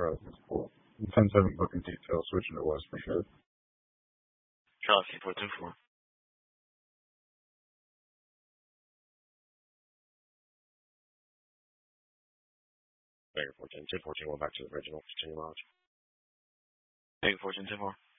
for us. 10-7 booking detail, switching to West for sure. Charlie 424. Banger 410, 1014, 1 back to the original. Continue launch. Banger 410, 10-4.